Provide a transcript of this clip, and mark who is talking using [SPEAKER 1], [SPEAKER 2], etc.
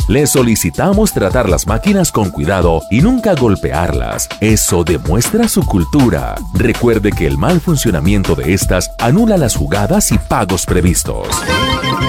[SPEAKER 1] Le solicitamos tratar las máquinas con cuidado y nunca golpearlas. Eso demuestra su cultura. Recuerde que el mal funcionamiento de estas anula las jugadas y pagos previstos.